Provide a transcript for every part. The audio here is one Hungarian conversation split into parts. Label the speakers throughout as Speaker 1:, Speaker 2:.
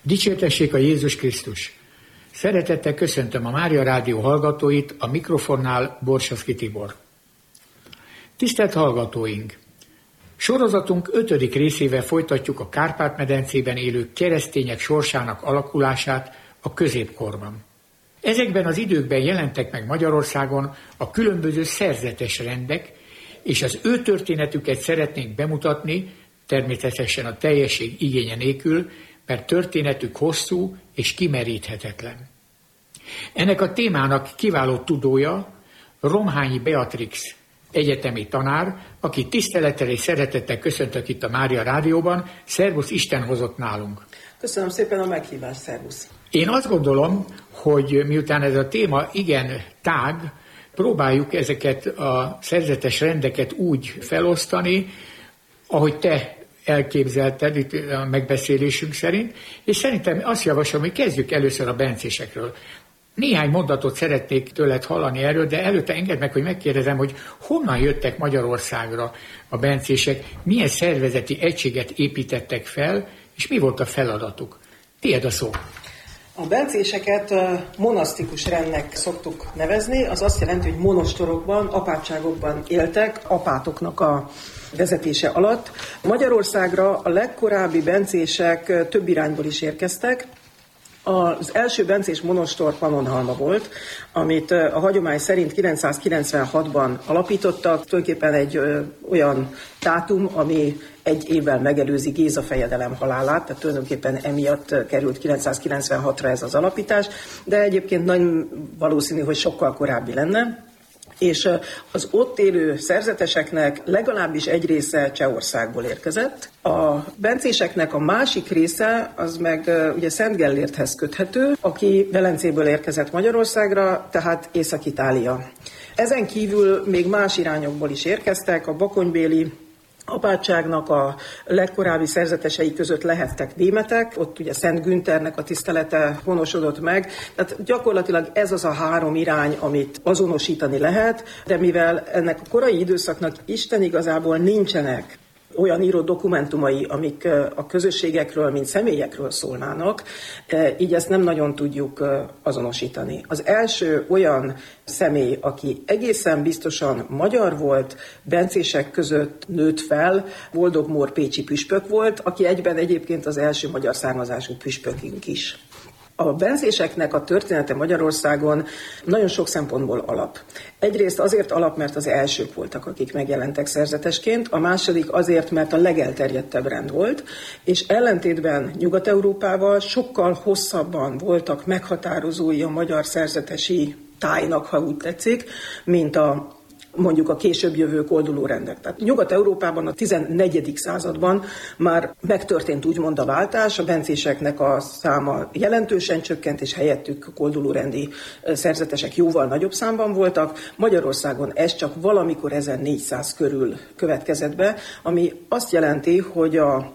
Speaker 1: Dicsértessék a Jézus Krisztus! Szeretettel köszöntöm a Mária Rádió hallgatóit, a mikrofonnál Borsaszky Tibor. Tisztelt hallgatóink! Sorozatunk 5. részével folytatjuk a Kárpát-medencében élő keresztények sorsának alakulását a középkorban. Ezekben az időkben jelentek meg Magyarországon a különböző szerzetes rendek, és az ő történetüket szeretnénk bemutatni, természetesen a teljesség igénye nélkül, mert történetük hosszú és kimeríthetetlen. Ennek a témának kiváló tudója Romhányi Beatrix egyetemi tanár, aki tisztelettel és szeretettel köszöntök itt a Mária Rádióban. Szervusz, Isten hozott nálunk!
Speaker 2: Köszönöm szépen a meghívást, szervusz!
Speaker 1: Én azt gondolom, hogy miután ez a téma igen tág, próbáljuk ezeket a szerzetes rendeket úgy felosztani, ahogy te elképzelted itt a megbeszélésünk szerint, és szerintem azt javaslom, hogy kezdjük először a bencésekről. Néhány mondatot szeretnék tőled hallani erről, de előtte engedd meg, hogy megkérdezem, hogy honnan jöttek Magyarországra a bencések, milyen szervezeti egységet építettek fel, és mi volt a feladatuk. Tiéd a szó.
Speaker 2: A bencéseket monasztikus rendnek szoktuk nevezni, az azt jelenti, hogy monostorokban, apátságokban éltek, apátoknak a vezetése alatt. Magyarországra a legkorábbi bencések több irányból is érkeztek. Az első bencés monostor Pannonhalma volt, amit a hagyomány szerint 996-ban alapítottak, tulajdonképpen egy olyan dátum, ami egy évvel megelőzi Géza fejedelem halálát, tehát tulajdonképpen emiatt került 996-ra ez az alapítás, de egyébként nagyon valószínű, hogy sokkal korábbi lenne. És az ott élő szerzeteseknek legalábbis egy része Csehországból érkezett. A bencéseknek a másik része az meg ugye Szent Gellérthez köthető, aki Velencéből érkezett Magyarországra, tehát Észak-Itália. Ezen kívül még más irányokból is érkeztek, a bakonybéli apátságnak a legkorábbi szerzetesei között lehettek németek, ott ugye Szent Günternek a tisztelete honosodott meg, tehát gyakorlatilag ez az a három irány, amit azonosítani lehet, de mivel ennek a korai időszaknak Isten igazából nincsenek olyan írott dokumentumai, amik a közösségekről, mint személyekről szólnának, így ezt nem nagyon tudjuk azonosítani. Az első olyan személy, aki egészen biztosan magyar volt, bencések között nőtt fel, Boldogmór pécsi püspök volt, aki egyben egyébként az első magyar származású püspökünk is. A bencéseknek a története Magyarországon nagyon sok szempontból alap. Egyrészt azért alap, mert az elsők voltak, akik megjelentek szerzetesként, a második azért, mert a legelterjedtebb rend volt, és ellentétben Nyugat-Európával sokkal hosszabban voltak meghatározói a magyar szerzetesi tájnak, ha úgy tetszik, mint mondjuk a később jövő koldulórendek. Tehát Nyugat-Európában a 14. században már megtörtént úgymond a váltás, a bencéseknek a száma jelentősen csökkent, és helyettük koldulórendi szerzetesek jóval nagyobb számban voltak. Magyarországon ez csak valamikor 1400 körül következett be, ami azt jelenti, hogy a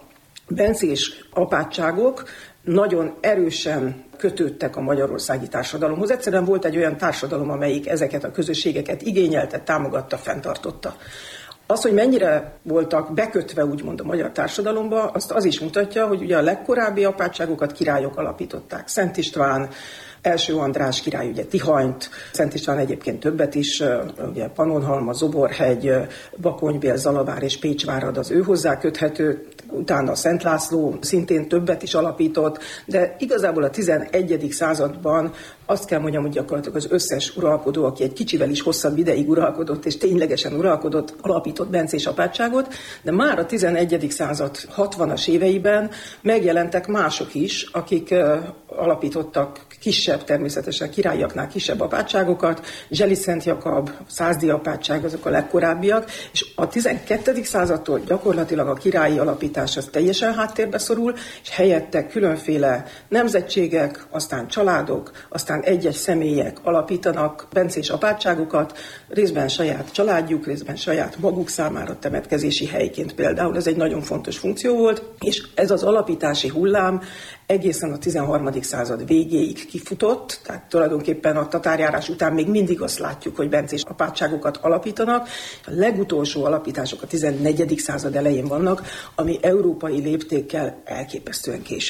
Speaker 2: bencés apátságok nagyon erősen kötődtek a magyarországi társadalomhoz. Egyszerűen volt egy olyan társadalom, amelyik ezeket a közösségeket igényelte, támogatta, fenntartotta. Az, hogy mennyire voltak bekötve úgymond a magyar társadalomba, azt az is mutatja, hogy ugye a legkorábbi apátságokat királyok alapították. Szent István, első András király ugye Tihanyt, Szent István egyébként többet is, ugye Pannonhalma, Zoborhegy, Bakonybél, Zalavár és Pécsvárad az ő hozzá köthető, utána Szent László szintén többet is alapított, de igazából a 11. században azt kell mondjam, hogy gyakorlatilag az összes uralkodó, aki egy kicsivel is hosszabb ideig uralkodott, és ténylegesen uralkodott, alapított bencés apátságot, de már a 11. század 60-as éveiben megjelentek mások is, akik alapítottak kisebb, természetesen királyiaknál kisebb apátságokat, Zseli Szent Jakab, Százdi apátság, azok a legkorábbiak, és a 12. századtól gyakorlatilag a királyi alapítás az teljesen háttérbe szorul, és helyette különféle nemzetségek, aztán családok, aztán egy-egy személyek alapítanak bencés apátságokat, részben saját családjuk, részben saját maguk számára temetkezési helyként például. Ez egy nagyon fontos funkció volt, és ez az alapítási hullám egészen a 13. század végéig kifutott, tehát tulajdonképpen a tatárjárás után még mindig azt látjuk, hogy bencés apátságokat alapítanak. A legutolsó alapítások a 14. század elején vannak, ami európai léptékkel elképesztően késői.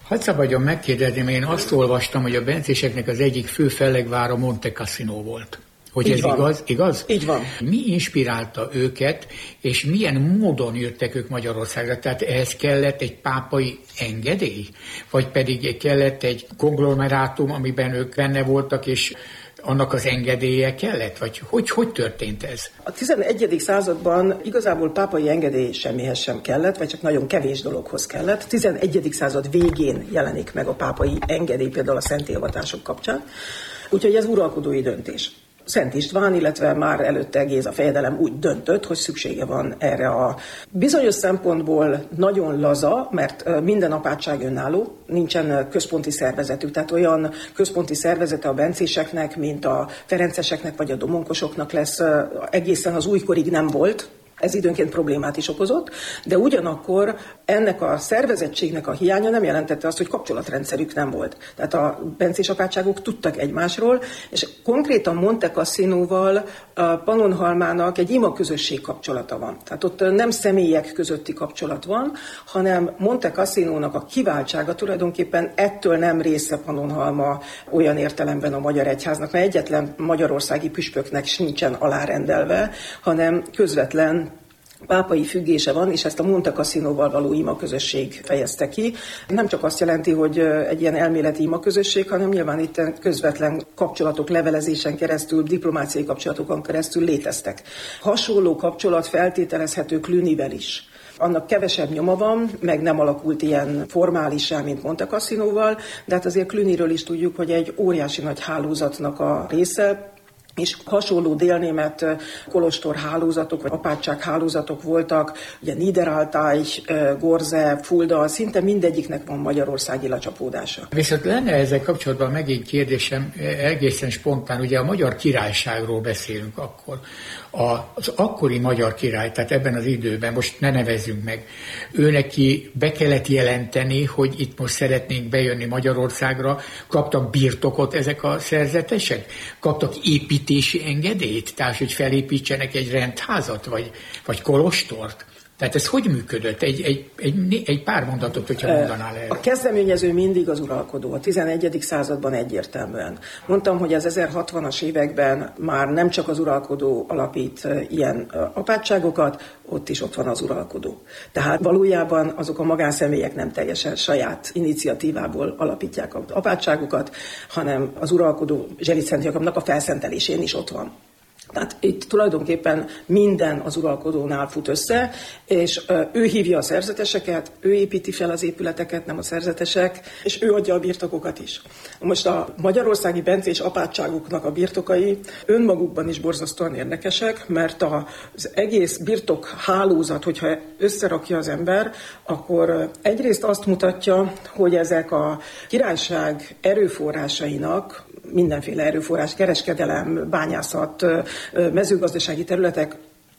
Speaker 1: Hadd szabadjon megkérdezni, én azt olvastam, hogy a bencéseknek az egyik fő fellegvára Monte Cassino volt. Hogy így ez van. Igaz?
Speaker 2: Így van.
Speaker 1: Mi inspirálta őket, és milyen módon jöttek ők Magyarországra? Tehát ehhez kellett egy pápai engedély? Vagy pedig kellett egy konglomerátum, amiben ők benne voltak, és annak az engedélye kellett? Vagy hogy történt ez?
Speaker 2: A 11. században igazából pápai engedély semmihez sem kellett, vagy csak nagyon kevés dologhoz kellett. A 11. század végén jelenik meg a pápai engedély, például a szentélyavatások kapcsán. Úgyhogy ez uralkodói döntés. Szent István, illetve már előtte Géza fejedelem úgy döntött, hogy szüksége van erre a bizonyos szempontból nagyon laza, mert minden apátság önálló, nincsen központi szervezetük, tehát olyan központi szervezete a bencéseknek, mint a ferenceseknek vagy a domonkosoknak lesz, egészen az újkorig nem volt. Ez időnként problémát is okozott, de ugyanakkor ennek a szervezettségnek a hiánya nem jelentette azt, hogy kapcsolatrendszerük nem volt. Tehát a bencés apátságok tudtak egymásról, és konkrétan Monte Cassinóval a Pannonhalmának egy imaközösség kapcsolata van. Tehát ott nem személyek közötti kapcsolat van, hanem Monte Cassinónak a kiváltsága tulajdonképpen ettől nem része Pannonhalma olyan értelemben a magyar egyháznak, mert egyetlen magyarországi püspöknek sincsen alárendelve, hanem közvetlen pápai függése van, és ezt a Monte Cassinóval való imaközösség fejezte ki. Nem csak azt jelenti, hogy egy ilyen elméleti imaközösség, hanem nyilván itt közvetlen kapcsolatok levelezésen keresztül, diplomáciai kapcsolatokon keresztül léteztek. Hasonló kapcsolat feltételezhető Clunyvel is. Annak kevesebb nyoma van, meg nem alakult ilyen formálissá, mint Monte Cassinóval, de hát azért Clunyről is tudjuk, hogy egy óriási nagy hálózatnak a része, és hasonló délnémet kolostor hálózatok, vagy apátság hálózatok voltak, ugye Niederaltáj, Gorze, Fulda, szinte mindegyiknek van magyarországi lecsapódása.
Speaker 1: Viszont lenne ezzel kapcsolatban megint kérdésem, egészen spontán, ugye a Magyar Királyságról beszélünk akkor. Az akkori magyar király, tehát ebben az időben, most ne nevezzünk meg, őneki be kellett jelenteni, hogy itt most szeretnénk bejönni Magyarországra, kaptak birtokot ezek a szerzetesek? Kaptak építési engedélyt, tehát hogy felépítsenek egy rendházat, vagy kolostort? Tehát ez hogy működött? Egy pár mondatot, hogyha mondanál el.
Speaker 2: A kezdeményező mindig az uralkodó, a 11. században egyértelműen. Mondtam, hogy az 1060-as években már nem csak az uralkodó alapít ilyen apátságokat, ott van az uralkodó. Tehát valójában azok a magánszemélyek nem teljesen saját iniciatívából alapítják az apátságokat, hanem az uralkodó Zselit Szent Jakabnak a felszentelésén is ott van. Tehát itt tulajdonképpen minden az uralkodónál fut össze, és ő hívja a szerzeteseket, ő építi fel az épületeket, nem a szerzetesek, és ő adja a birtokokat is. Most a magyarországi bencés apátságoknak a birtokai önmagukban is borzasztóan érdekesek, mert az egész birtok hálózat, hogyha összerakja az ember, akkor egyrészt azt mutatja, hogy ezek a királyság erőforrásainak, mindenféle erőforrás, kereskedelem, bányászat, mezőgazdasági területek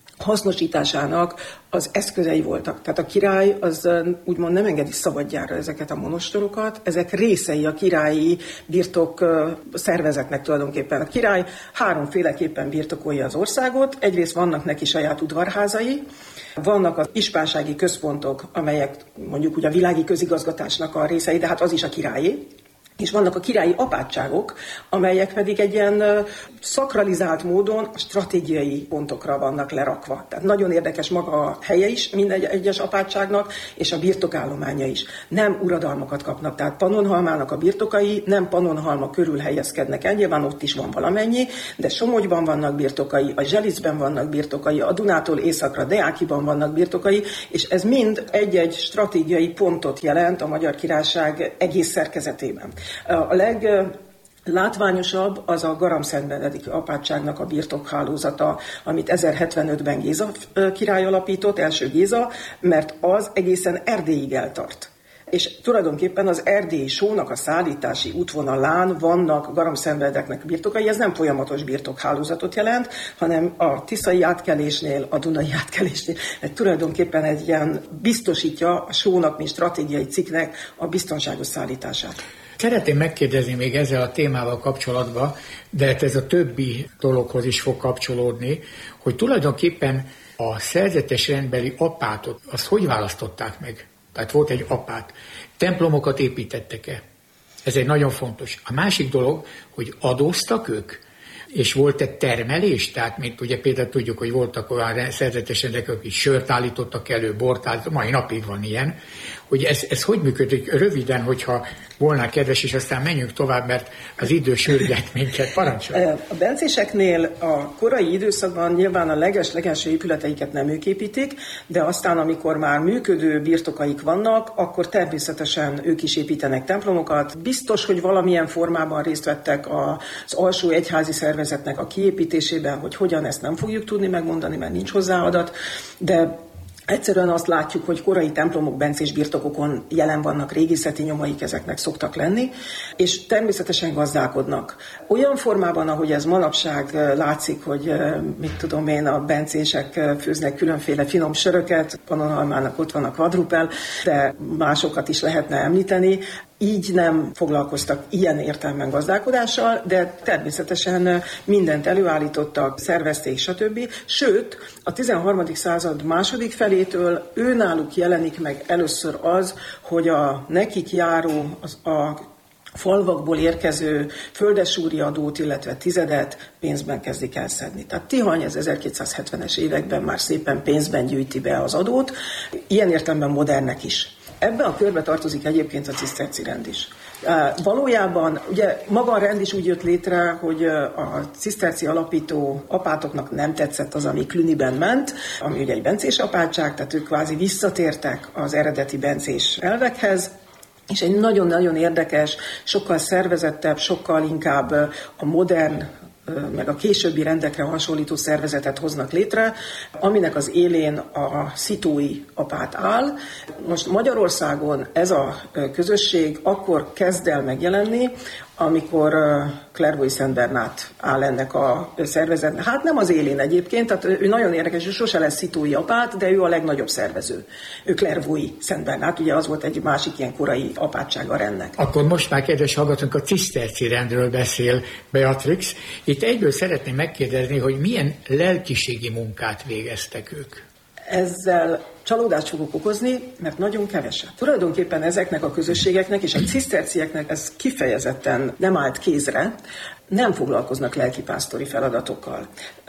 Speaker 2: hasznosításának az eszközei voltak. Tehát a király az úgymond nem engedi szabadjára ezeket a monostorokat, ezek részei a királyi birtok szervezetnek tulajdonképpen. A király háromféleképpen birtokolja az országot, egyrészt vannak neki saját udvarházai, vannak az ispánsági központok, amelyek mondjuk ugye a világi közigazgatásnak a részei, de hát az is a királyé. És vannak a királyi apátságok, amelyek pedig egy ilyen szakralizált módon stratégiai pontokra vannak lerakva. Tehát nagyon érdekes maga a helye is minden egyes apátságnak, és a birtokállománya is. Nem uradalmakat kapnak, tehát Pannonhalmának a birtokai nem Pannonhalma körül helyezkednek el, nyilván ott is van valamennyi, de Somogyban vannak birtokai, a Zselicben vannak birtokai, a Dunától északra Deákiban vannak birtokai, és ez mind egy-egy stratégiai pontot jelent a Magyar Királyság egész szerkezetében. A leglátványosabb az a Garamszent Benedikt apátságnak a birtokhálózata, amit 1075-ben Géza király alapított, első Géza, mert az egészen Erdélyig eltart. És tulajdonképpen az erdélyi sónak a szállítási útvonalán vannak Garamszent Benedektnek birtokai, ez nem folyamatos birtokhálózatot jelent, hanem a tiszai átkelésnél, a dunai átkelésnél, tulajdonképpen egy ilyen biztosítja a sónak, mint stratégiai cikknek a biztonságos szállítását.
Speaker 1: Szeretném megkérdezni még ezzel a témával kapcsolatban, de ez a többi dologhoz is fog kapcsolódni, hogy tulajdonképpen a szerzetes rendbeli apátot, azt hogy választották meg? Tehát volt egy apát. Templomokat építettek-e? Ez egy nagyon fontos. A másik dolog, hogy adóztak ők, és volt egy termelés, tehát mint ugye például tudjuk, hogy voltak olyan szerzetes rendek, akik sört állítottak elő, bort állítottak, mai napig van ilyen, hogy ez hogy működik? Röviden, hogyha volna kedves, és aztán menjünk tovább, mert az idő sürget minket, parancsolj.
Speaker 2: A bencéseknél a korai időszakban nyilván a leges-legelső épületeiket nem ők építik, de aztán, amikor már működő birtokaik vannak, akkor természetesen ők is építenek templomokat. Biztos, hogy valamilyen formában részt vettek az alsó egyházi szervezetnek a kiépítésében, hogy hogyan, ezt nem fogjuk tudni megmondani, mert nincs hozzá adat, de egyszerűen azt látjuk, hogy korai templomok bencés birtokokon jelen vannak, régészeti nyomaik ezeknek szoktak lenni, és természetesen gazdálkodnak. Olyan formában, ahogy ez manapság látszik, hogy mit tudom én, a bencések főznek különféle finom söröket, Pannonhalmának ott van a kvadrupel, de másokat is lehetne említeni. Így nem foglalkoztak ilyen értelemben gazdálkodással, de természetesen mindent előállítottak, szervezték, stb. Sőt, a 13. század második felétől őnáluk jelenik meg először az, hogy a nekik járó, a falvakból érkező földesúri adót, illetve tizedet pénzben kezdik elszedni. Tehát Tihany az 1270-es években már szépen pénzben gyűjti be az adót, ilyen értelemben modernek is. Ebben a körbe tartozik egyébként a ciszterci rend is. Valójában ugye maga a rend is úgy jött létre, hogy a ciszterci alapító apátoknak nem tetszett az, ami Clunyben ment, ami ugye egy bencés apátság, tehát ők kvázi visszatértek az eredeti bencés elvekhez, és egy nagyon-nagyon érdekes, sokkal szervezettebb, sokkal inkább a modern, meg a későbbi rendekre hasonlító szervezetet hoznak létre, aminek az élén a szitói apát áll. Most Magyarországon ez a közösség akkor kezd el megjelenni, amikor Clairvaux Szent Bernát áll ennek a szervezetnek. Hát nem az élén egyébként, tehát ő nagyon érdekes, hogy sose lesz szitói apát, de ő a legnagyobb szervező. Ő Clairvaux Szent Bernát, ugye az volt egy másik ilyen korai apátsága rendnek.
Speaker 1: Akkor most már, kedves hallgatónk, a ciszterci rendről beszél Beatrix. Itt egyből szeretném megkérdezni, hogy milyen lelkiségi munkát végeztek ők?
Speaker 2: Ezzel csalódást fogok okozni, mert nagyon keveset. Tulajdonképpen ezeknek a közösségeknek és a cisztercieknek ez kifejezetten nem állt kézre, nem foglalkoznak lelkipásztori feladatokkal.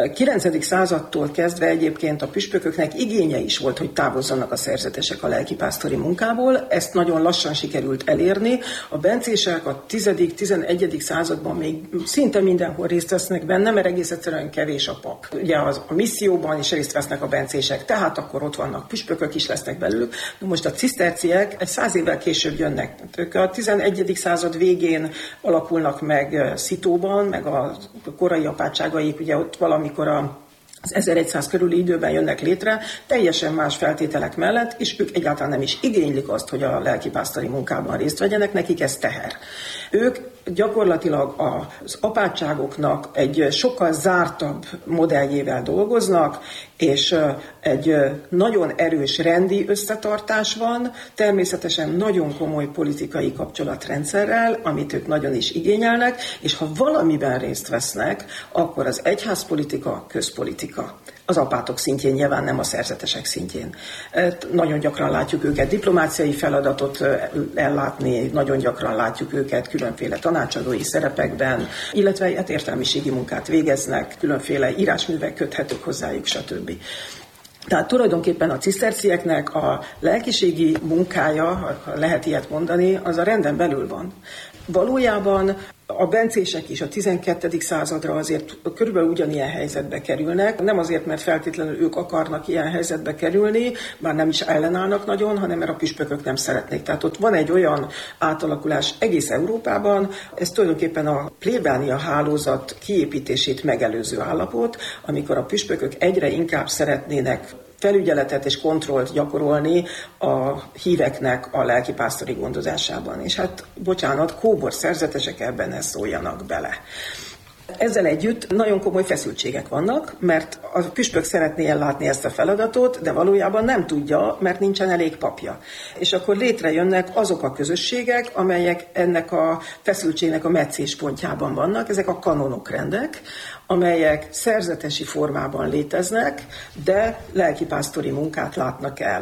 Speaker 2: 9. századtól kezdve egyébként a püspököknek igénye is volt, hogy távozzanak a szerzetesek a lelkipásztori munkából. Ezt nagyon lassan sikerült elérni. A bencések a 10.-11. században még szinte mindenhol részt vesznek benne, mert egész egyszerűen kevés a pap. Ugye a misszióban is részt vesznek a bencések, tehát akkor ott vannak püspökök is lesznek belőlük. Most a ciszterciek egy 100 évvel később jönnek. Ők a 11. század végén alakulnak meg Szitóban, meg a korai apátságaik, ugye ott valamikor az 1100 körüli időben jönnek létre, teljesen más feltételek mellett, és ők egyáltalán nem is igénylik azt, hogy a lelkipásztori munkában részt vegyenek, nekik ez teher. Ők gyakorlatilag az apátságoknak egy sokkal zártabb modelljével dolgoznak, és egy nagyon erős rendi összetartás van, természetesen nagyon komoly politikai kapcsolatrendszerrel, amit ők nagyon is igényelnek, és ha valamiben részt vesznek, akkor az egyházpolitika, közpolitika. Az apátok szintjén, nyilván nem a szerzetesek szintjén. Nagyon gyakran látjuk őket diplomáciai feladatot ellátni, nagyon gyakran látjuk őket különféle tanácsadói szerepekben, illetve hát értelmiségi munkát végeznek, különféle írásművek köthetők hozzájuk, stb. Tehát tulajdonképpen a cisztercieknek a lelkiségi munkája, ha lehet ilyet mondani, az a renden belül van. Valójában a bencések is a 12. századra azért körülbelül ugyanilyen helyzetbe kerülnek. Nem azért, mert feltétlenül ők akarnak ilyen helyzetbe kerülni, bár nem is ellenállnak nagyon, hanem mert a püspökök nem szeretnék. Tehát ott van egy olyan átalakulás egész Európában, ez tulajdonképpen a plébánia hálózat kiépítését megelőző állapot, amikor a püspökök egyre inkább szeretnének felügyeletet és kontrollt gyakorolni a híveknek a lelkipásztori gondozásában. És hát, bocsánat, kóbor szerzetesek ebben ne szóljanak bele. Ezzel együtt nagyon komoly feszültségek vannak, mert a püspök szeretné ellátni ezt a feladatot, de valójában nem tudja, mert nincsen elég papja. És akkor létrejönnek azok a közösségek, amelyek ennek a feszültségnek a meccéspontjában vannak, ezek a kanonokrendek, amelyek szerzetesi formában léteznek, de lelkipásztori munkát látnak el.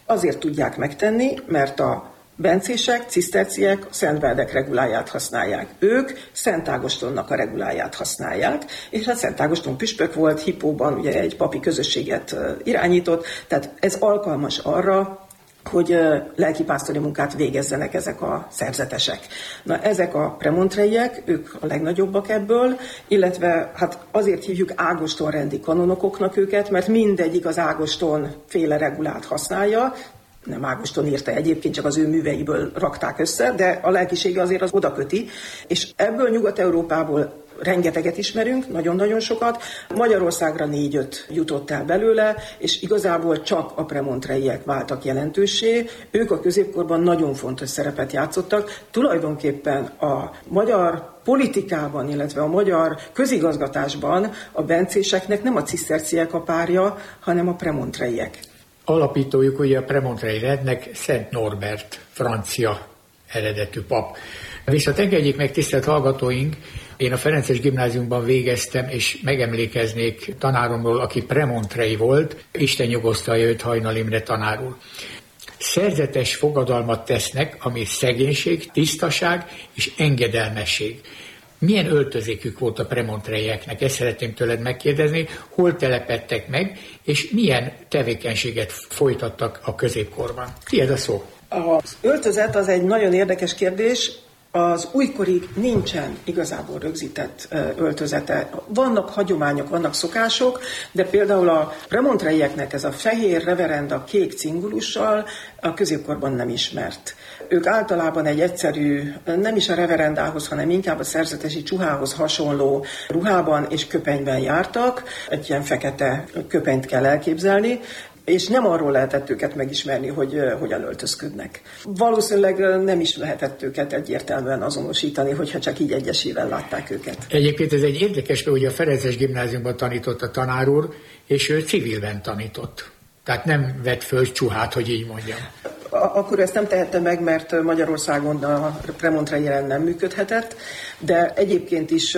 Speaker 2: azért tudják megtenni, mert a bencések, ciszterciek Szentverdek reguláját használják. Ők Szent Ágostonnak a reguláját használják, és hát Szent Ágoston püspök volt, Hippóban ugye egy papi közösséget irányított, tehát ez alkalmas arra, hogy lelkipásztori munkát végezzenek ezek a szerzetesek. Na, ezek a premontreiek, ők a legnagyobbak ebből, illetve hát azért hívjuk Ágoston rendi kanonokoknak őket, mert mindegyik az Ágoston féle regulát használja, nem Ágoston írta egyébként, csak az ő műveiből rakták össze, de a lelkisége azért az oda köti, és ebből Nyugat-Európából rengeteget ismerünk, nagyon-nagyon sokat. Magyarországra 4-5 jutott el belőle, és igazából csak a premontreiek váltak jelentőssé. Ők a középkorban nagyon fontos szerepet játszottak. Tulajdonképpen a magyar politikában, illetve a magyar közigazgatásban a bencéseknek nem a ciszterciek a párja, hanem a premontreiek.
Speaker 1: Alapítójuk ugye a premontrei rendnek Szent Norbert, francia eredetű pap. Viszont engedjék meg, tisztelt hallgatóink, én a Ferences Gimnáziumban végeztem, és megemlékeznék tanáromról, aki premontrei volt, Isten nyugosztalja őt, Hajnal Imre tanár úr. Szerzetes fogadalmat tesznek, ami szegénység, tisztaság és engedelmesség. Milyen öltözékük volt a premontreieknek? Ezt szeretném tőled megkérdezni, hol telepedtek meg, és milyen tevékenységet folytattak a középkorban. Tiéd a szó.
Speaker 2: Az öltözet az egy nagyon érdekes kérdés. Az újkorig nincsen igazából rögzített öltözete. Vannak hagyományok, vannak szokások, de például a premontreieknek ez a fehér reverenda kék cingulussal a középkorban nem ismert. Ők általában egy egyszerű, nem is a reverendához, hanem inkább a szerzetesi csuhához hasonló ruhában és köpenyben jártak. Egy ilyen fekete köpenyt kell elképzelni, és nem arról lehetett őket megismerni, hogy hogyan öltözködnek. Valószínűleg nem is lehetett őket egyértelműen azonosítani, hogyha csak így egyesével látták őket.
Speaker 1: Egyébként ez egy érdekes, hogy a Ferences Gimnáziumban tanított a tanár úr, és ő civilben tanított. Tehát nem vett föl csuhát, hogy így mondjam.
Speaker 2: Akkor ezt nem tehette meg, mert Magyarországon a premontrei rend nem működhetett, de egyébként is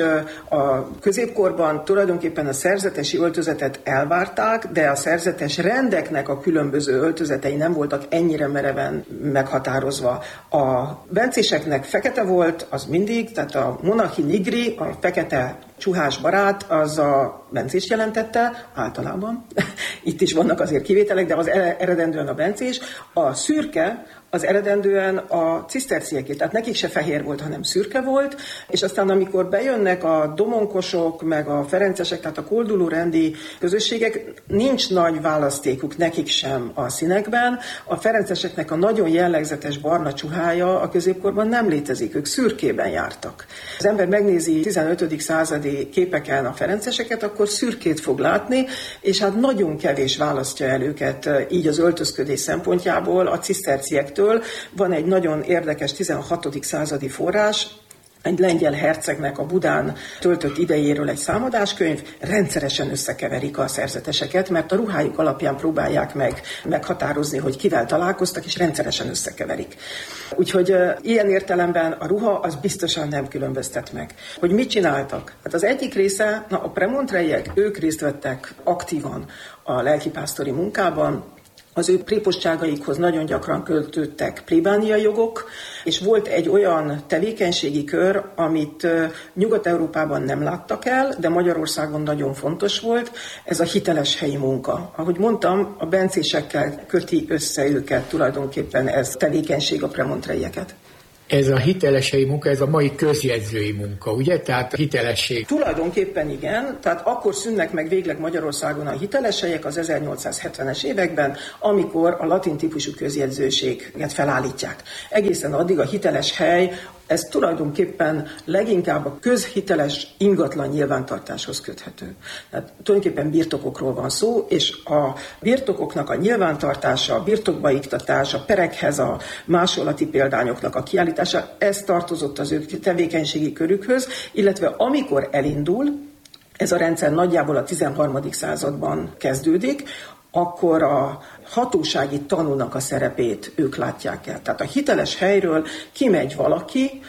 Speaker 2: a középkorban tulajdonképpen a szerzetesi öltözetet elvárták, de a szerzetes rendeknek a különböző öltözetei nem voltak ennyire mereven meghatározva. A bencéseknek fekete volt, az mindig, tehát a monarchi nigri, a fekete csuhás barát, az a bencést jelentette általában. Itt is vannak azért kivételek, de az eredendően a bencés. A szürke az eredendően a ciszterciéké, tehát nekik se fehér volt, hanem szürke volt, és aztán amikor bejönnek a domonkosok, meg a ferencesek, tehát a kolduló rendi közösségek, nincs nagy választékuk nekik sem a színekben. A ferenceseknek a nagyon jellegzetes barna csuhája a középkorban nem létezik, ők szürkében jártak. Az ember megnézi 15. századi képeken a ferenceseket, akkor szürkét fog látni, és hát nagyon kevés választja el őket így az öltözködés szempontjából a ciszterciektől. Van egy nagyon érdekes 16. századi forrás, egy lengyel hercegnek a Budán töltött idejéről egy számadáskönyv, rendszeresen összekeverik a szerzeteseket, mert a ruhájuk alapján próbálják meghatározni, hogy kivel találkoztak, és rendszeresen összekeverik. Úgyhogy ilyen értelemben a ruha az biztosan nem különböztet meg. Hogy mit csináltak? Hát az egyik része, a premontreiek, ők részt vettek aktívan a lelkipásztori munkában, az ő prépostságaikhoz nagyon gyakran költöttek plébániai jogok, és volt egy olyan tevékenységi kör, amit Nyugat-Európában nem láttak el, de Magyarországon nagyon fontos volt, ez a hiteles helyi munka. Ahogy mondtam, a bencésekkel köti össze őket tulajdonképpen ez tevékenység a premontreieket.
Speaker 1: Ez a hitelességi munka, ez a mai közjegyzői munka, ugye? Tehát a hitelesség.
Speaker 2: Tulajdonképpen igen, tehát akkor szűnnek meg végleg Magyarországon a hiteleshelyek az 1870-es években, amikor a latin típusú közjegyzőséget felállítják. Egészen addig a hiteles hely, ez tulajdonképpen leginkább a közhiteles ingatlan nyilvántartáshoz köthető. Tehát tulajdonképpen birtokokról van szó, és a birtokoknak a nyilvántartása, a birtokba iktatás, a perekhez a másolati példányoknak a kiállítása, ez tartozott az ő tevékenységi körükhöz, illetve amikor elindul, ez a rendszer nagyjából a 13. században kezdődik, akkor a hatósági tanúnak a szerepét ők látják el. Tehát a hiteles helyről kimegy valaki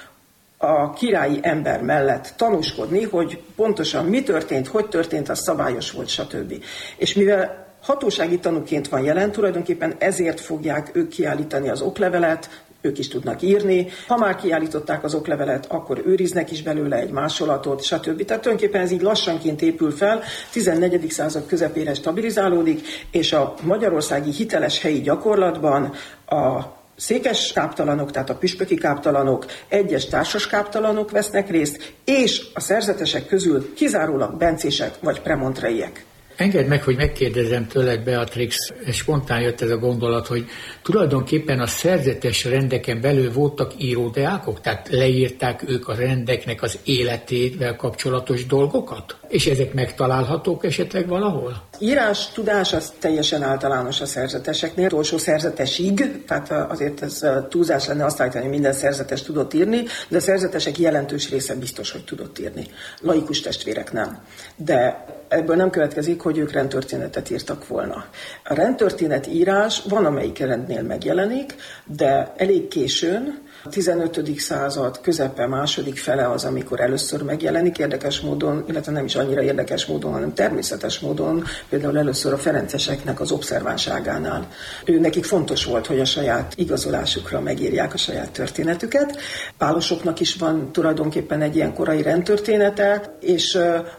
Speaker 2: a királyi ember mellett tanúskodni, hogy pontosan mi történt, hogy történt, az szabályos volt, stb. És mivel hatósági tanúként van jelen, tulajdonképpen ezért fogják ők kiállítani az oklevelet, ők is tudnak írni. Ha már kiállították az oklevelet, akkor őriznek is belőle egy másolatot, stb. Tehát tulajdonképpen ez így lassanként épül fel, 14. század közepére stabilizálódik, és a magyarországi hiteles helyi gyakorlatban a székes káptalanok, tehát a püspöki káptalanok, egyes társas káptalanok vesznek részt, és a szerzetesek közül kizárólag bencések vagy premontreiek.
Speaker 1: Engedd meg, hogy megkérdezem tőled, Beatrix, spontán jött ez a gondolat, hogy tulajdonképpen a szerzetes rendeken belül voltak íródeákok, tehát leírták ők a rendeknek az életével kapcsolatos dolgokat? És ezek megtalálhatók esetleg valahol?
Speaker 2: Írás tudás az teljesen általános a szerzeteseknél, utolsó szerzetesig, tehát azért ez túlzás lenne azt állítani, hogy minden szerzetes tudott írni, de a szerzetesek jelentős része biztos, hogy tudott írni. Laikus testvérek nem. De ebből nem következik, hogy ők rendtörténetet írtak volna. A rendtörténet írás van, amelyik rendnél megjelenik, de elég későn, a 15. század közepe, második fele az, amikor először megjelenik érdekes módon, illetve nem is annyira érdekes módon, hanem természetes módon, például először a ferenceseknek az obszervánságánál. Nekik fontos volt, hogy a saját igazolásukra megírják a saját történetüket. Pálosoknak is van tulajdonképpen egy ilyen korai rendtörténete, és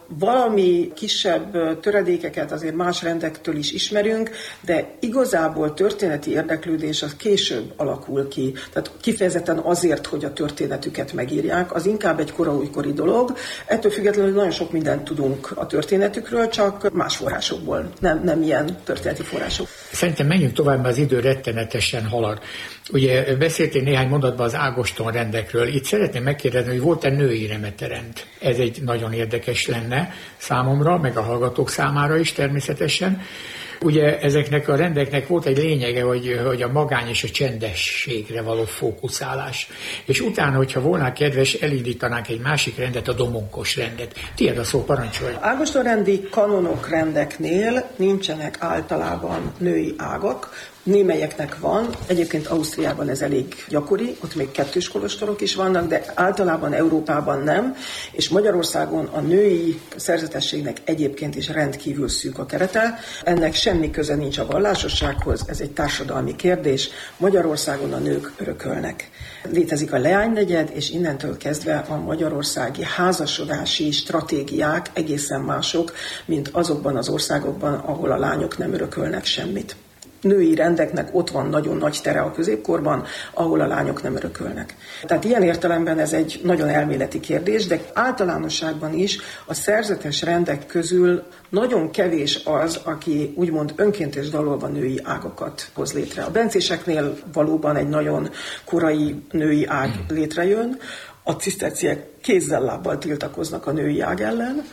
Speaker 2: valami kisebb töredékeket azért más rendektől is ismerünk, de igazából történeti érdeklődés az később alakul ki. Tehát kifejezetten azért, hogy a történetüket megírják, az inkább egy koraújkori dolog. Ettől függetlenül nagyon sok mindent tudunk a történetükről, csak más forrásokból, nem ilyen történeti források.
Speaker 1: Szerintem menjünk tovább, mert az idő rettenetesen halad. Ugye beszéltél néhány mondatban az Ágoston rendekről. Itt szeretném megkérdezni, hogy volt-e női remeterend? Ez egy nagyon érdekes lenne számomra, meg a hallgatók számára is természetesen. Ugye ezeknek a rendeknek volt egy lényege, hogy a magány és a csendességre való fókuszálás. És utána, hogyha volna kedves, elindítanánk egy másik rendet, a domonkos rendet. Tiéd a szó, parancsolj!
Speaker 2: Ágoston-rendi kanonok rendeknél nincsenek általában női ágak, némelyeknek van, egyébként Ausztriában ez elég gyakori, ott még kettős kolostorok is vannak, de általában Európában nem, és Magyarországon a női szerzetességnek egyébként is rendkívül szűk a kerete. Ennek semmi köze nincs a vallásossághoz, ez egy társadalmi kérdés. Magyarországon a nők örökölnek. Létezik a leánynegyed, és innentől kezdve a magyarországi házasodási stratégiák egészen mások, mint azokban az országokban, ahol a lányok nem örökölnek semmit. Női rendeknek ott van nagyon nagy tere a középkorban, ahol a lányok nem örökölnek. Tehát ilyen értelemben ez egy nagyon elméleti kérdés, de általánosságban is a szerzetes rendek közül nagyon kevés az, aki úgymond önkéntes dalolva női ágakat hoz létre. A bencéseknél valóban egy nagyon korai női ág létrejön, a ciszterciek kézzel-lábbal tiltakoznak a női ág ellen,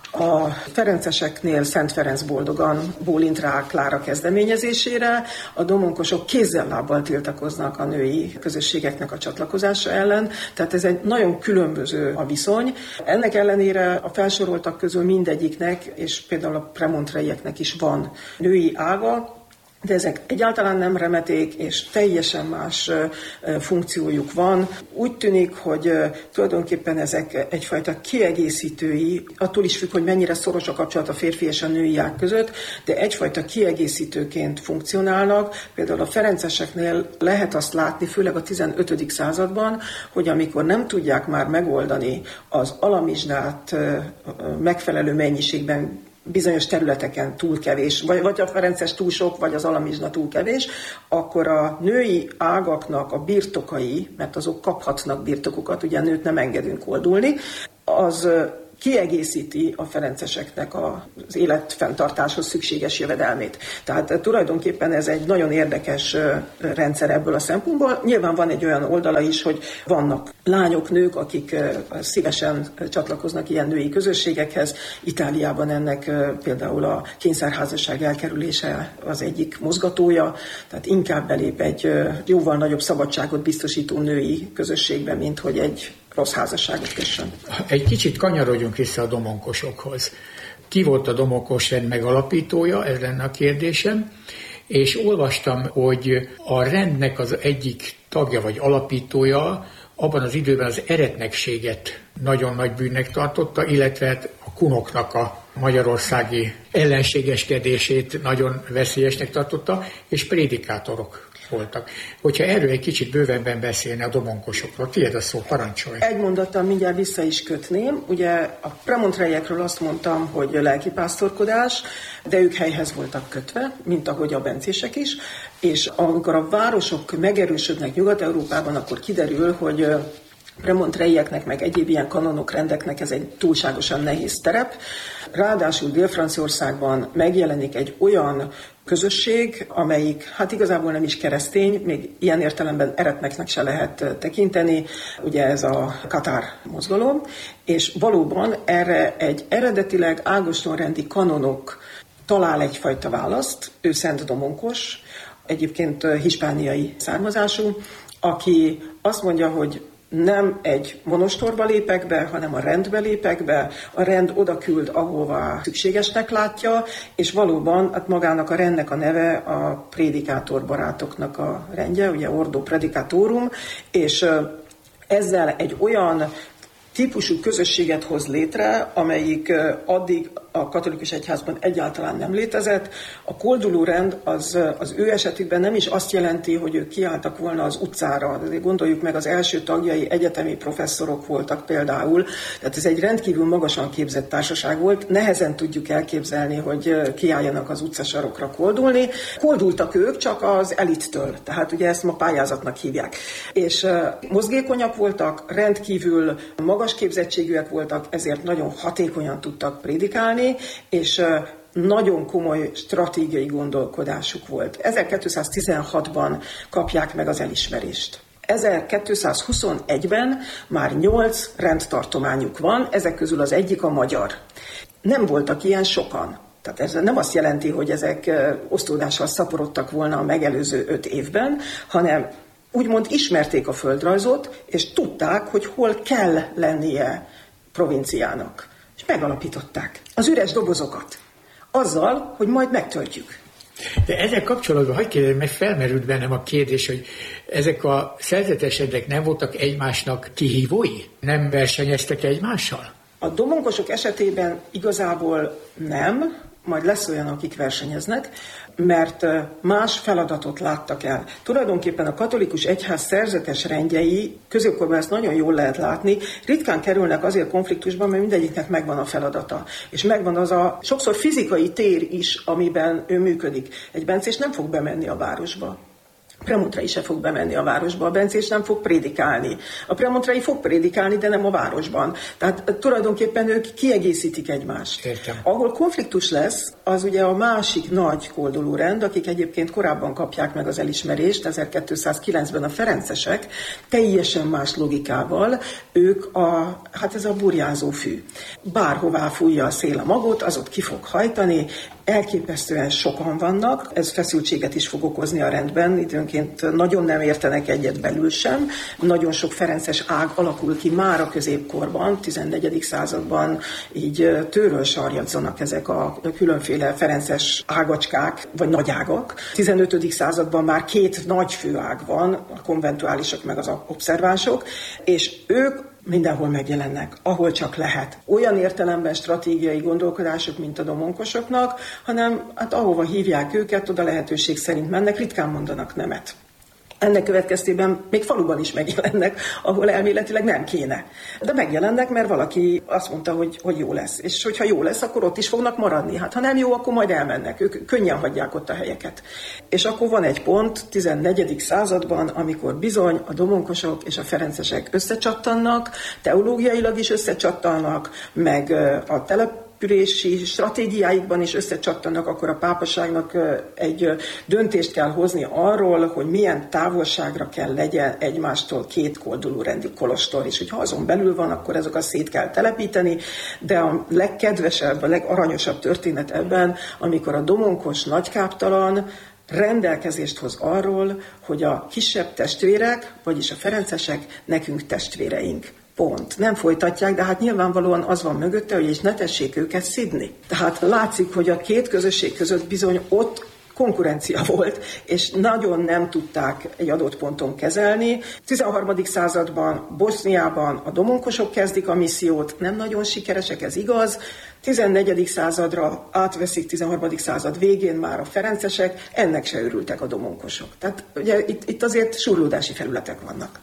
Speaker 2: a ferenceseknél Szent Ferenc boldogan bólint rá Klára kezdeményezésére, a domonkosok kézzel-lábbal tiltakoznak a női közösségeknek a csatlakozása ellen, tehát ez egy nagyon különböző a viszony. Ennek ellenére a felsoroltak közül mindegyiknek, és például a premontreieknek is van női ága, de ezek egyáltalán nem remeték, és teljesen más funkciójuk van. Úgy tűnik, hogy tulajdonképpen ezek egyfajta kiegészítői, attól is függ, hogy mennyire szoros a kapcsolat a férfi és a női ág között, de egyfajta kiegészítőként funkcionálnak. Például a ferenceseknél lehet azt látni, főleg a 15. században, hogy amikor nem tudják már megoldani az alamizsnát megfelelő mennyiségben, bizonyos területeken túl kevés, vagy a ferences túl sok, vagy az alamizsna túl kevés, akkor a női ágaknak a birtokai, mert azok kaphatnak birtokokat, ugye a nőt nem engedünk oldulni, az kiegészíti a ferenceseknek az életfenntartáshoz szükséges jövedelmét. Tehát tulajdonképpen ez egy nagyon érdekes rendszer ebből a szempontból. Nyilván van egy olyan oldala is, hogy vannak lányok, nők, akik szívesen csatlakoznak ilyen női közösségekhez. Itáliában ennek például a kényszerházasság elkerülése az egyik mozgatója, tehát inkább belép egy jóval nagyobb szabadságot biztosító női közösségbe, mint hogy egy rossz házasságot kössön.
Speaker 1: Egy kicsit kanyarodjunk vissza a domonkosokhoz. Ki volt a domonkos rend megalapítója? Ez lenne a kérdésem. És olvastam, hogy a rendnek az egyik tagja vagy alapítója abban az időben az eretnekséget nagyon nagy bűnnek tartotta, illetve a kunoknak a magyarországi ellenségeskedését nagyon veszélyesnek tartotta, és prédikátorok voltak. Hogyha erről egy kicsit bővebben beszélne a domonkosokról, tiéd a szó, parancsolj.
Speaker 2: Egy mondattal mindjárt vissza is kötném. Ugye a premontrejekről azt mondtam, hogy lelkipásztorkodás, de ők helyhez voltak kötve, mint ahogy a bencések is, és amikor a városok megerősödnek Nyugat-Európában, akkor kiderül, hogy premontrejeknek, meg egyéb ilyen kanonok, rendeknek ez egy túlságosan nehéz terep. Ráadásul Dél-Franciaországban megjelenik egy olyan közösség, amelyik hát igazából nem is keresztény, még ilyen értelemben eretneknek se lehet tekinteni, ugye ez a katár mozgalom, és valóban erre egy eredetileg ágostonrendi kanonok talál egyfajta választ, ő Szent Domonkos, egyébként hispániai származású, aki azt mondja, hogy nem egy monostorba lépek be, hanem a rendbe lépek be, a rend oda küld, ahova szükségesnek látja, és valóban hát magának a rendnek a neve a prédikátor barátoknak a rendje, ugye Ordo Predicatorum, és ezzel egy olyan típusú közösséget hoz létre, amelyik addig a katolikus egyházban egyáltalán nem létezett. A kolduló rend az ő esetükben nem is azt jelenti, hogy ők kiálltak volna az utcára. De gondoljuk meg, az első tagjai egyetemi professzorok voltak például. Tehát ez egy rendkívül magasan képzett társaság volt. Nehezen tudjuk elképzelni, hogy kiálljanak az utcasarokra koldulni. Koldultak ők csak az elittől. Tehát ugye ezt ma pályázatnak hívják. És mozgékonyak voltak, rendkívül magas képzettségűek voltak, ezért nagyon hatékonyan tudtak prédikálni, és nagyon komoly stratégiai gondolkodásuk volt. 1216-ban kapják meg az elismerést. 1221-ben már 8 rendtartományuk van, ezek közül az egyik a magyar. Nem voltak ilyen sokan. Tehát ez nem azt jelenti, hogy ezek osztódással szaporodtak volna a megelőző 5 évben, hanem úgymond ismerték a földrajzot, és tudták, hogy hol kell lennie provinciának. És megalapították az üres dobozokat. Azzal, hogy majd megtöltjük.
Speaker 1: De ezzel kapcsolatban, hagyj kérdezni, mert felmerült bennem a kérdés, hogy ezek a szerzetesedek nem voltak egymásnak kihívói? Nem versenyeztek egymással?
Speaker 2: A domonkosok esetében igazából nem, majd lesz olyan, akik versenyeznek, mert más feladatot láttak el. Tulajdonképpen a katolikus egyház szerzetes rendjei, középkorban ezt nagyon jól lehet látni, ritkán kerülnek azért konfliktusban, mert mindegyiknek megvan a feladata. És megvan az a sokszor fizikai tér is, amiben ő működik. Egy bencés nem fog bemenni a városba. A premontrei se fog bemenni a városba, a bencés nem fog prédikálni. A premontrei fog prédikálni, de nem a városban. Tehát tulajdonképpen ők kiegészítik egymást.
Speaker 1: Értem.
Speaker 2: Ahol konfliktus lesz, az ugye a másik nagy kolduló rend, akik egyébként korábban kapják meg az elismerést, 1209-ben a ferencesek, teljesen más logikával, ők ez a burjánzó fű. Bárhová fújja a szél a magot, az ott ki fog hajtani, elképesztően sokan vannak, ez feszültséget is fog okozni a rendben, időnként nagyon nem értenek egyet belül sem, nagyon sok ferences ág alakul ki már a középkorban, 14. században így tőről sarjadzanak ezek a különféle ferences ágacskák, vagy nagyágak. 15. században már 2 nagy főág van, a konventuálisok meg az obszervánsok, és ők mindenhol megjelennek, ahol csak lehet. Olyan értelemben stratégiai gondolkodások, mint a domonkosoknak, hanem hát ahova hívják őket, oda lehetőség szerint mennek, ritkán mondanak nemet. Ennek következtében még faluban is megjelennek, ahol elméletileg nem kéne. De megjelennek, mert valaki azt mondta, hogy jó lesz. És hogyha jó lesz, akkor ott is fognak maradni. Hát ha nem jó, akkor majd elmennek. Ők könnyen hagyják ott a helyeket. És akkor van egy pont, 14. században, amikor bizony a domonkosok és a ferencesek összecsattannak, teológiailag is összecsattannak, meg a települési stratégiáikban is összecsattanak, akkor a pápaságnak egy döntést kell hozni arról, hogy milyen távolságra kell legyen egymástól 2 kolduló rendi kolostor, és hogyha azon belül van, akkor azokat szét kell telepíteni, de a legkedvesebb, a legaranyosabb történet ebben, amikor a domonkos nagykáptalan rendelkezést hoz arról, hogy a kisebb testvérek, vagyis a ferencesek nekünk testvéreink. Pont. Nem folytatják, de hát nyilvánvalóan az van mögötte, hogy és ne tessék őket szidni. Tehát látszik, hogy a 2 közösség között bizony ott konkurencia volt, és nagyon nem tudták egy adott ponton kezelni. 13. században Boszniában a domonkosok kezdik a missziót, nem nagyon sikeresek, ez igaz. 14. századra átveszik, 13. század végén már a ferencesek, ennek se örültek a domonkosok. Tehát ugye itt azért surlódási felületek vannak.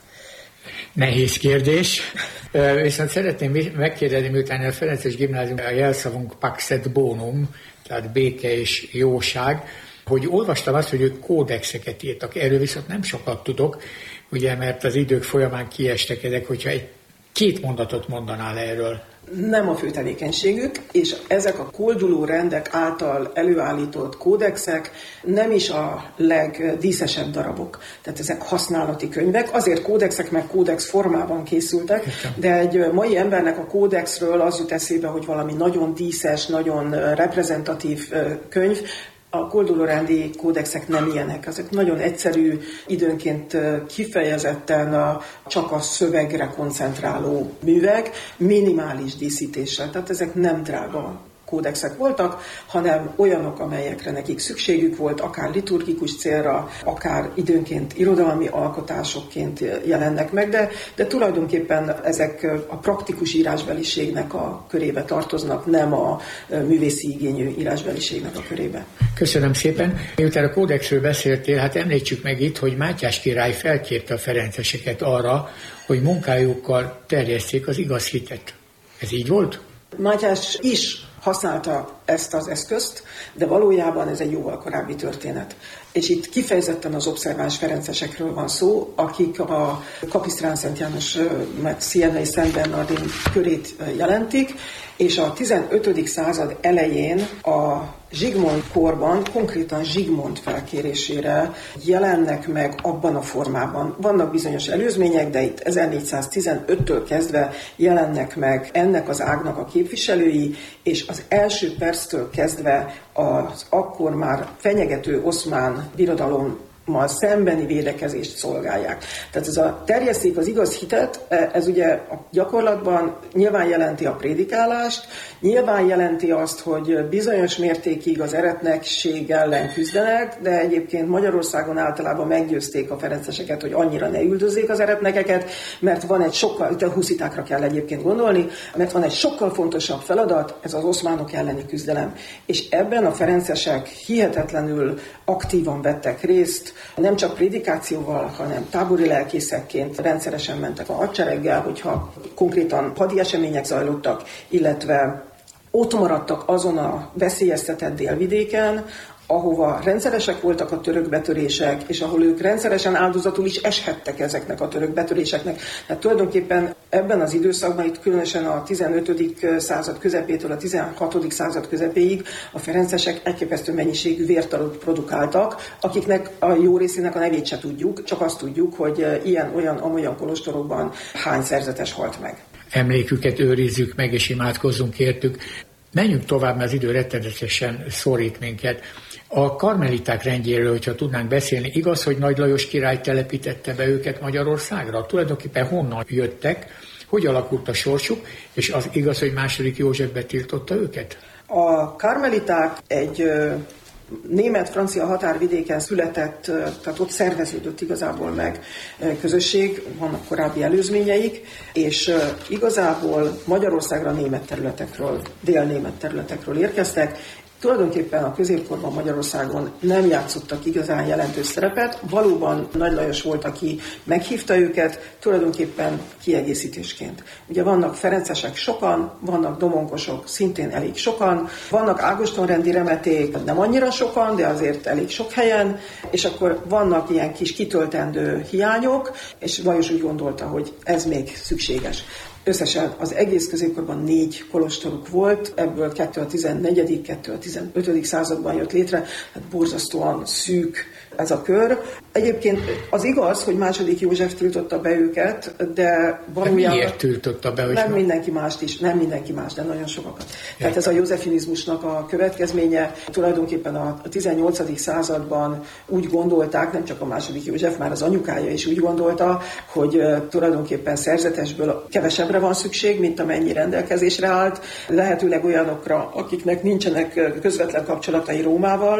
Speaker 1: Nehéz kérdés, viszont szeretném megkérdezni, miután a Ferences Gimnázium a jelszavunk Pax et Bonum, tehát béke és jóság, hogy olvastam azt, hogy ők kódexeket írtak. Erről viszont nem sokat tudok, ugye, mert az idők folyamán kiestek ezek, hogyha két mondatot mondanál erről.
Speaker 2: Nem a fő tevékenységük, és ezek a kolduló rendek által előállított kódexek nem is a legdíszesebb darabok. Tehát ezek használati könyvek, azért kódexek meg kódex formában készültek, de egy mai embernek a kódexről az jut eszébe, hogy valami nagyon díszes, nagyon reprezentatív könyv. A koldulórendi kódexek nem ilyenek, ezek nagyon egyszerű, időnként kifejezetten csak a szövegre koncentráló művek, minimális díszítéssel, tehát ezek nem drága kódexek voltak, hanem olyanok, amelyekre nekik szükségük volt, akár liturgikus célra, akár időnként irodalmi alkotásokként jelennek meg, de tulajdonképpen ezek a praktikus írásbeliségnek a körébe tartoznak, nem a művészi igényű írásbeliségnek a körébe.
Speaker 1: Köszönöm szépen. Miután a kódexről beszéltél, hát említsük meg itt, hogy Mátyás király felkérte a ferenceseket arra, hogy munkájukkal terjesszék az igaz hitet. Ez így volt?
Speaker 2: Mátyás is használta ezt az eszközt, de valójában ez egy jóval korábbi történet. És itt kifejezetten az obszerváns ferencesekről van szó, akik a Kapisztrán Szent János meg Sienai Szent Bernardin körét jelentik, és a 15. század elején a Zsigmond korban, konkrétan Zsigmond felkérésére jelennek meg abban a formában. Vannak bizonyos előzmények, de itt 1415-től kezdve jelennek meg ennek az ágnak a képviselői, és az első perctől kezdve az akkor már fenyegető oszmán birodalommal szembeni védekezést szolgálják. Tehát ez a terjesszék az igaz hitet, ez ugye a gyakorlatban nyilván jelenti a prédikálást, nyilván jelenti azt, hogy bizonyos mértékig az eretnekség ellen küzdenek, de egyébként Magyarországon általában meggyőzték a ferenceseket, hogy annyira ne üldözzék az eretnekeket, mert van egy sokkal, itt a huszitákra kell egyébként gondolni, mert van egy sokkal fontosabb feladat, ez az oszmánok elleni küzdelem. És ebben a ferencesek hihetetlenül aktívan vettek részt, nem csak prédikációval, hanem tábori lelkészekként rendszeresen mentek a hadsereggel, hogyha konkrétan hadi események zajlottak, illetve ott maradtak azon a veszélyeztetett délvidéken, ahova rendszeresek voltak a török betörések, és ahol ők rendszeresen áldozatul is eshettek ezeknek a török betöréseknek. Tehát tulajdonképpen ebben az időszakban, itt különösen a 15. század közepétől a 16. század közepéig a ferencesek elképesztő mennyiségű vértalut produkáltak, akiknek a jó részének a nevét se tudjuk, csak azt tudjuk, hogy ilyen-olyan kolostorokban hány szerzetes halt meg.
Speaker 1: Emléküket őrizzük meg, és imádkozzunk értük. Menjünk tovább, mert az idő rettenetesen szorít minket. A karmeliták rendjéről, hogyha tudnánk beszélni, igaz, hogy Nagy Lajos király telepítette be őket Magyarországra? Tulajdonképpen honnan jöttek, hogy alakult a sorsuk, és az igaz, hogy II. József betiltotta őket?
Speaker 2: A karmeliták egy német-francia határvidéken született, tehát ott szerveződött igazából meg közösség, vannak korábbi előzményeik, és igazából Magyarországra német területekről, délnémet területekről érkeztek. Tulajdonképpen a középkorban Magyarországon nem játszottak igazán jelentős szerepet. Valóban Nagy Lajos volt, aki meghívta őket, tulajdonképpen kiegészítésként. Ugye vannak ferencesek sokan, vannak domonkosok szintén elég sokan, vannak ágostonrendi remeték, nem annyira sokan, de azért elég sok helyen, és akkor vannak ilyen kis kitöltendő hiányok, és Lajos úgy gondolta, hogy ez még szükséges. Összesen az egész középkorban 4 kolostoruk volt, ebből 2 a 14., 2 a 15. században jött létre, hát borzasztóan szűk ez a kör. Egyébként az igaz, hogy II. József tiltotta be őket, de valójában...
Speaker 1: Miért tiltotta be?
Speaker 2: Nem mindenki mást is, nem mindenki más, de nagyon sokakat. Tehát ez a józsefinizmusnak a következménye. Tulajdonképpen a 18. században úgy gondolták, nem csak a II. József, már az anyukája is úgy gondolta, hogy tulajdonképpen szerzetesből kevesebbre van szükség, mint amennyi rendelkezésre állt. Lehetőleg olyanokra, akiknek nincsenek közvetlen kapcsolatai Rómával,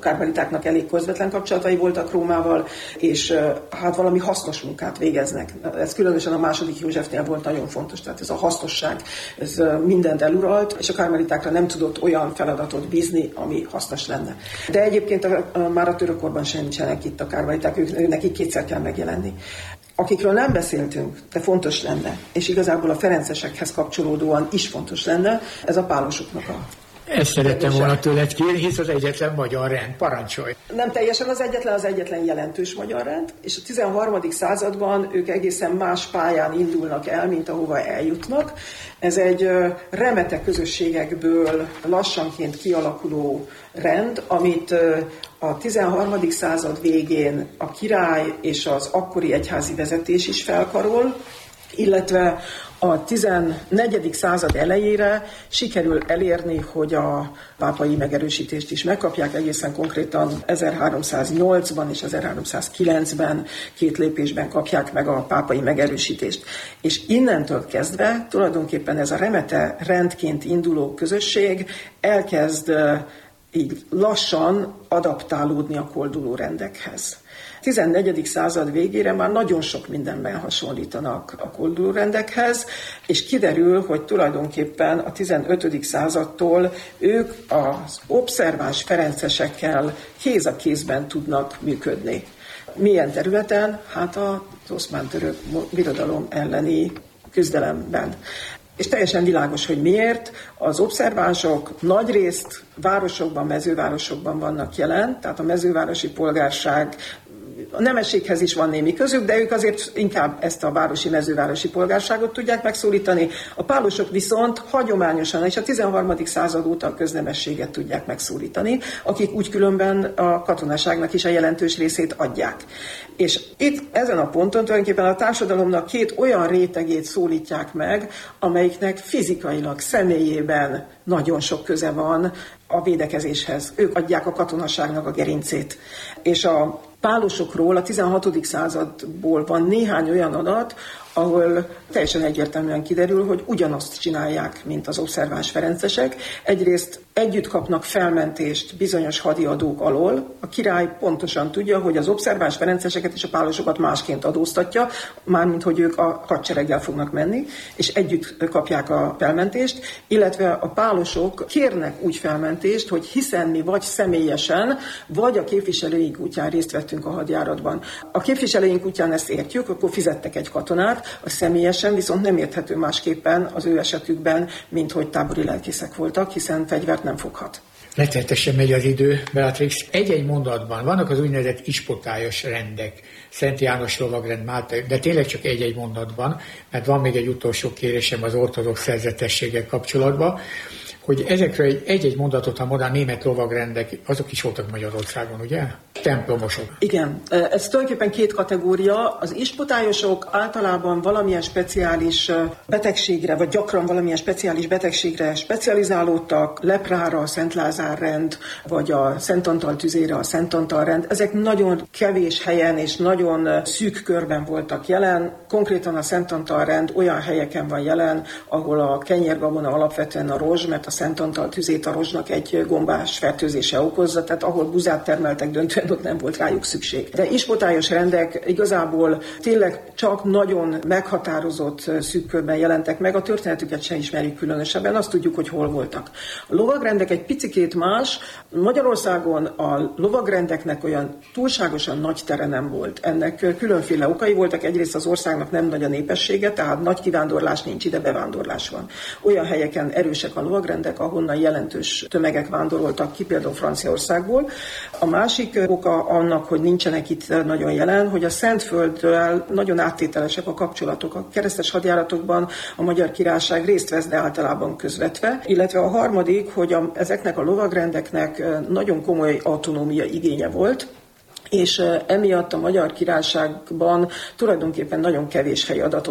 Speaker 2: kármelitáknak elég közvetlen kapcsolatai voltak Rómával, és hát valami hasznos munkát végeznek. Ez különösen a második Józsefnél volt nagyon fontos, tehát ez a hasznosság, ez mindent eluralt, és a kármelitákra nem tudott olyan feladatot bízni, ami hasznos lenne. De egyébként már a török korban sem nincsenek itt a kármeliták, nekik kétszer kell megjelenni. Akikről nem beszéltünk, de fontos lenne, és igazából a ferencesekhez kapcsolódóan is fontos lenne, ez a pálosoknak a...
Speaker 1: Ezt szerettem volna tőled kérni, hisz az egyetlen magyar rend. Parancsolj!
Speaker 2: Nem teljesen az egyetlen jelentős magyar rend, és a 13. században ők egészen más pályán indulnak el, mint ahova eljutnak. Ez egy remete közösségekből lassanként kialakuló rend, amit a 13. század végén a király és az akkori egyházi vezetés is felkarol, illetve a 14. század elejére sikerül elérni, hogy a pápai megerősítést is megkapják, egészen konkrétan 1308-ban és 1309-ben 2 lépésben kapják meg a pápai megerősítést. És innentől kezdve tulajdonképpen ez a remete rendként induló közösség elkezd így lassan adaptálódni a kolduló rendekhez. 14. század végére már nagyon sok mindenben hasonlítanak a kolduló rendekhez, és kiderül, hogy tulajdonképpen a 15. századtól ők az obszerváns ferencesekkel kéz a kézben tudnak működni. Milyen területen? Hát az oszmán-török birodalom elleni küzdelemben. És teljesen világos, hogy miért. Az obszervánsok nagyrészt városokban, mezővárosokban vannak jelen, tehát a mezővárosi polgárság, a nemességhez is van némi közük, de ők azért inkább ezt a városi, mezővárosi polgárságot tudják megszólítani. A pálosok viszont hagyományosan, és a 13. század óta a köznemességet tudják megszólítani, akik úgy különben a katonaságnak is a jelentős részét adják. És itt ezen a ponton tulajdonképpen a társadalomnak 2 olyan rétegét szólítják meg, amelyiknek fizikailag, személyében nagyon sok köze van a védekezéshez. Ők adják a katonaságnak a gerincét. És a pálosokról a 16. századból van néhány olyan adat, ahol teljesen egyértelműen kiderül, hogy ugyanazt csinálják, mint az obszerváns ferencesek. Egyrészt együtt kapnak felmentést bizonyos hadiadók alól. A király pontosan tudja, hogy az obszerváns ferenceseket és a pálosokat másként adóztatja, mármint hogy ők a hadsereggel fognak menni, és együtt kapják a felmentést, illetve a pálosok kérnek úgy felmentést, hogy hiszen mi vagy személyesen, vagy a képviselőink útján részt vettünk a hadjáratban. A képviselőink útján ezt értjük, akkor fizettek egy katonát, a személyesen viszont nem érthető másképpen az ő esetükben, mint hogy tábori lelkészek voltak, hiszen fegyvert nem foghat.
Speaker 1: Rettenetesen megy az idő, Beatrix. Egy-egy mondatban vannak az úgynevezett ispotályos rendek, Szent János lovagrend, Máté, de tényleg csak egy-egy mondatban, mert van még egy utolsó kérésem az ortodox szerzetességgel kapcsolatban, hogy ezekről egy-egy mondatot, ha modern német lovagrendek, azok is voltak Magyarországon, ugye? Templomosok.
Speaker 2: Igen, ez tulajdonképpen 2 kategória. Az ispotályosok általában valamilyen speciális betegségre, vagy gyakran valamilyen speciális betegségre specializálódtak, leprára a Szent Lázár rend, vagy a Szent Antal tüzére a Szent Antal rend. Ezek nagyon kevés helyen és nagyon szűk körben voltak jelen. Konkrétan a Szent Antal rend olyan helyeken van jelen, ahol a kenyérgabona alapvetően a rozs, mert a Szent Antal tüzét a rozsnak egy gombás fertőzése okozza, tehát ahol buzát termeltek, döntően ott nem volt rájuk szükség. De ispotályos rendek igazából tényleg csak nagyon meghatározott szűk körben jelentek meg, a történetüket sem ismerjük különösebben, azt tudjuk, hogy hol voltak. A lovagrendek egy picikét más. Magyarországon a lovagrendeknek olyan túlságosan nagy tere nem volt. Ennek különféle okai voltak, egyrészt az országnak nem nagy a népessége, tehát nagy kivándorlás nincs, ide bevándorlás van. Olyan helyeken erősek a lovagrendek, ahonnan jelentős tömegek vándoroltak ki, például Franciaországból. A másik oka annak, hogy nincsenek itt nagyon jelen, hogy a Szentfölddel nagyon áttételesek a kapcsolatok. A keresztes hadjáratokban a Magyar Királyság részt vesz, de általában közvetve. Illetve a harmadik, hogy ezeknek a lovagrendeknek nagyon komoly autonómia igénye volt, és emiatt a Magyar Királyságban tulajdonképpen nagyon kevés helyi adatot